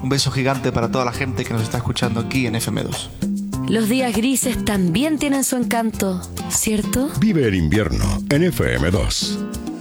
Un beso gigante para toda la gente que nos está escuchando aquí en FM2. Los días grises también tienen su encanto, ¿cierto? Vive el invierno en FM2.